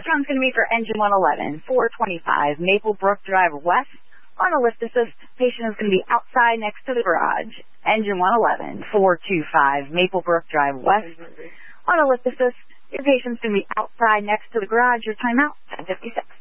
ultrasound's going to be for engine 111, 425 Maplebrook Drive West. On a lift assist, patient is going to be outside next to the garage. Engine 111, 425 Maplebrook Drive West. On a lift assist, your patient's going to be outside next to the garage. Your timeout, 10:56.